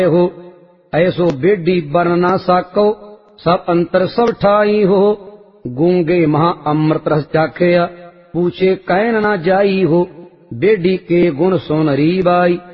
हो। ऐसो बेडी बरन ना साको, सब अंतर सब ठाई हो। गूंगे महा अमृत रस चाखया, पूछे कैन ना जाई हो। बेडी के गुण सोनरी बाई,